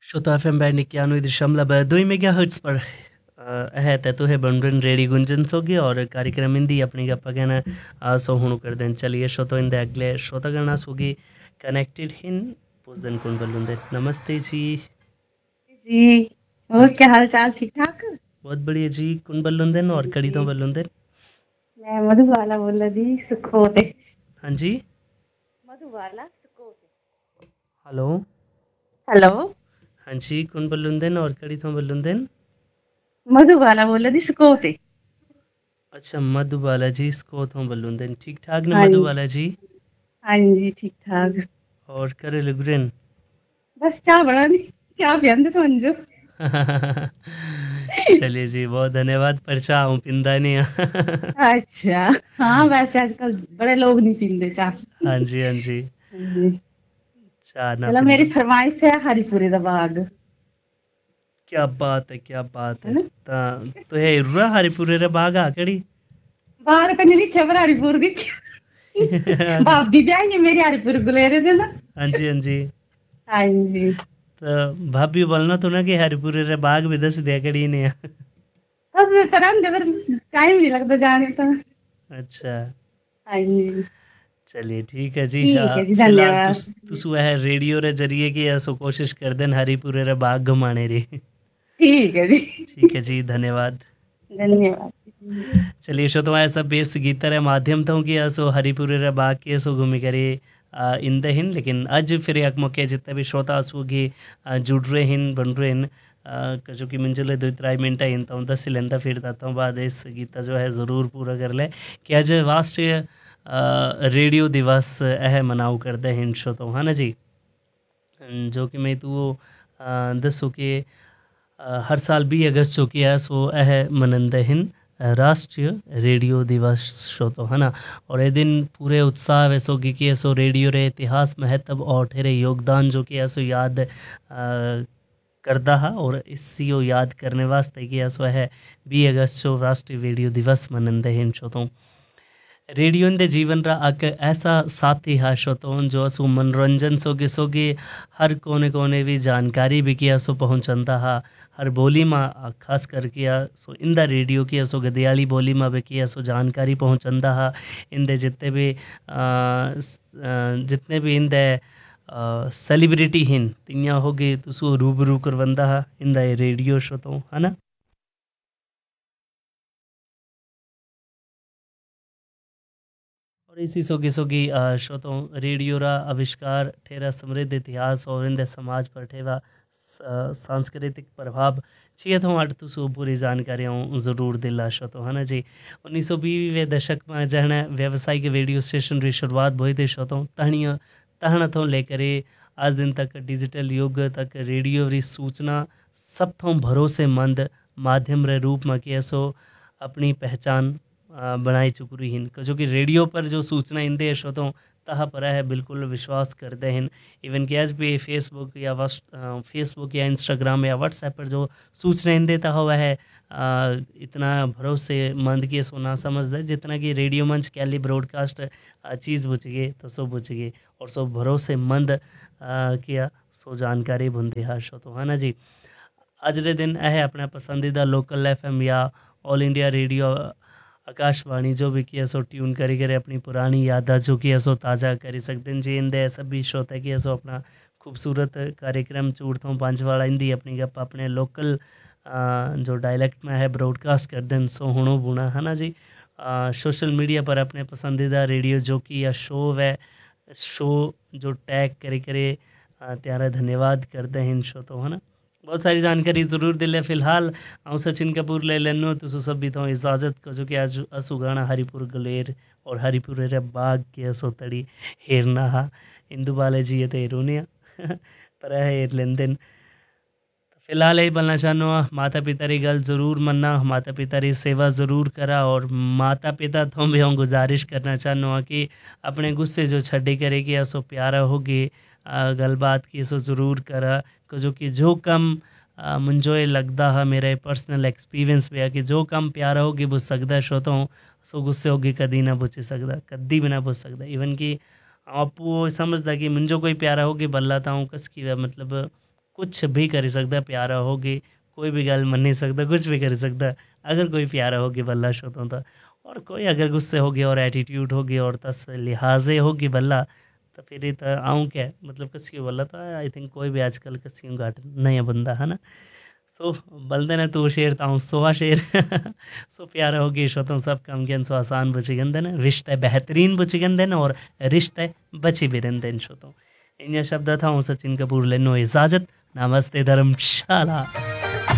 श्रोता F M band 91.2 mega hertz पर है तो है बनरन रेडी गुंजन सोगी और कार्यक्रम इंदी अपनी गप्पा कहना सो हुणु कर दें चलिए श्रोता इंदे अगले श्रोता करना सोगी कनेक्टेड हिन पोस दिन कौन बलुंदे नमस्ते जी जी। और क्या हाल चाल, ठीक ठाक? बहुत बढ़िया जी कौन बलुंदे और कड़ी तो जी, बलुंदे मैं मधुबाला बोल रही सुखोते। हाँ जी मधुबाला सुखोते। Hello hello. हाँ जी कौन बलुंदे और कड़ी तो बलुंदे मधुबाला बोल रही सुखोते। अच्छा मधुबाला जी इसको तो बलुंदे ठीक ठाक ने हाँ जी। मधुबाला जी हाँ जी, ठीक ठाक। और करे लुगरेन बस चाह बना दी। चाह पियांदे तो अंजो। चलिए जी बहुत धन्यवाद पर चाह पिंदा नहीं अच्छा। हाँ, वैसे आजकल बड़े लोग नहीं पींदे चाह। हाँ जी हाँ जी हाँ जी। चाह ना चलो, मेरी पिंदा फरमाइश है हरीपुरी दा बाग। क्या बात है है ना? तो है इरुरा हरिपुरे रे बाग आकड़ी बाग तो नहीं दिखे पर हरीपुर दिखे। भाभी भी आई है मेरी हरीपुर गुलेरे दे ना। हाँ जी हाँ जी हाँ जी। तो भाभी बोलना तो ना कि हरिपुरे रे बाग भी दस दिया कड़ी ने सब तरह जबर टाइम नहीं लगता जाने का। अच्छा हाँ जी। चलिए ठीक है जी ठीक है जी, फिलहाल धन्यवाद। तुस वह रेडियो रे जरिए की ऐसो कोशिश कर देन हरिपुरे रे बाग घुमाने री ठीक है जी। ठीक है जी धन्यवाद धन्यवाद। चलिए शो तो ऐसा बेस गीतर है माध्यम था कि सो हरिपुर रे बाग के सो घूमी करे इन हिन लेकिन अज फिर एक मौके जितने भी श्रोता सूगी जुड़ रहे हिन बन रहे हिन जो कि मंजिले 2-3 मिनट हिन तो दस लेंदा फिर तो बाद इस गीता जो है ज़रूर पूरा कर ले कि आज राष्ट्रीय रेडियो दिवस है मनाओ करते हिन शो तो है ना जी जो कि मैं तो दसो कि हर साल 20 अगस्त जो कि है सो मनंदे हिन राष्ट्रीय रेडियो दिवस शो तो है ना और ये दिन पूरे उत्साह वैसो कि ऐसो रेडियो रे इतिहास महत्व और ठेरे योगदान जो कि ऐसो याद करता है और इसी याद करने वास्ते कि ऐसो है 20 अगस्त जो राष्ट्रीय रेडियो दिवस मनंदे हिन शो तो रेडियो दे जीवन रा एक ऐसा साथी है श्रोतों जो असु मनोरंजन सोगे हर कोने कोने भी जानकारी भी किया सो पहुँचता है हर बोली में खास कर किया सो इंदा रेडियो किया सो गदियाली बोली में भी किया सो जानकारी पहुँचता है इंदे जितने भी जितने भी इंदे सेलिब्रिटी हिन तिया होगे तुसु रूबरू करवंदा है इंदा ये रेडियो श्रोतों है ना और इसी सोगी सोगी श्रोतों रेडियो रा आविष्कार ठेरा समृद्ध इतिहास और इंदे समाज पर ठेवा सांस्कृतिक प्रभाव छिए तो अट तुसु पूरी जानकारी ज़रूर दिला श्रोतों है ना जी 1920वें दशक में जहन व्यावसायिक रेडियो स्टेशन री शुरुआत हुई थी श्रोतों तहणिया तहण तो लेकर आज दिन तक डिजिटल युग तक रेडियो री सूचना सब तो भरोसेमंद माध्यम रे रूप में कि सो अपनी पहचान बनाई चुकी हिन जो कि रेडियो पर जो सूचना इंदे श्रोतों तह पर है बिल्कुल विश्वास करते हैं इवन कि आज भी फेसबुक या फेसबुक या इंस्टाग्राम या व्हाट्सएप पर जो सूचना इन देता हुआ है इतना भरोसेमंद कि सोना समझदा जितना कि रेडियो मंच कैली ब्रॉडकास्ट चीज़ बुझ गए तो सो बुझ गए और सो भरोसेमंद किया सो जानकारी बुंदी है शो तो है ना जी आज के दिन है अपना पसंदीदा लोकल एफएम या ऑल इंडिया रेडियो आकाशवाणी जो भी किया सो ट्यून करी करे अपनी पुरानी यादा जो कि सो ताज़ा करी सकते हैं जी इंदे सभी श्रोता की सो अपना खूबसूरत कार्यक्रम चूड़तों पंचवाड़ा इंदी अपनी गप अपने लोकल जो डायलेक्ट में है ब्रॉडकास्ट कर दें सो हुणो बुना है ना जी सोशल मीडिया पर अपने पसंदीदा रेडियो जो कि या शो जो टैग करे करे त्यारा धन्यवाद करते हैं इन शो तो है ना बहुत सारी जानकारी ज़रूर दिले फिलहाल आऊँ सचिन कपूर ले लेनो तो सब भी तो इजाज़त को जो कि आज असु गाना हरिपुर गलेर और हरिपुर रे बाग के असो तड़ी हेरना हा इंदु बाले जी ये तो हेरुनिया पर है हेर लेन देन फिलहाल यही बोलना चाहूँ माता पिता री गल ज़रूर मनना माता पिता री सेवा ज़रूर करा और माता पिता तो भी हम गुजारिश करना चाहूँ कि अपने गुस्से जो छड़ी करे कि असो प्यारा होगी गल बात की सो ज़रूर करा जो कि जो कम मुझो ये लगता है मेरा पर्सनल एक्सपीरियंस भी है कि जो कम प्यारा होगी बुझ सकता शो तो सो गुस्से होगी कदी ना बुझी सकता कदी भी ना बुझ सकता इवन कि आपको समझदा कि मुझो कोई प्यारा होगी बल्ला था कस की मतलब कुछ भी करी सकदा प्यारा होगी, कोई भी गल मन्नी सकदा, कुछ भी करी सकदा अगर कोई प्यारा होगी बल्ला शोतों ता। और कोई अगर गुस्से होगी और एटीट्यूड होगी और तस लिहाजे होगी बल्ला, तो फिर तो आऊँ क्या मतलब कसी बल्ला तो आई थिंक कोई भी आजकल कसी घाट नहीं है बंदा है ना। सो बलदे ने तू शेर ताऊं सोआ शेर सो प्यारा होगी शोतों सब कम ज्ञान सो आसान बची गंदे न, रिश्ते बेहतरीन बची गंदे न और रिश्ते बची भी रहंदे न शोतों। इन शब्द था सचिन कपूर लेनो इजाजत, नमस्ते धर्मशाला।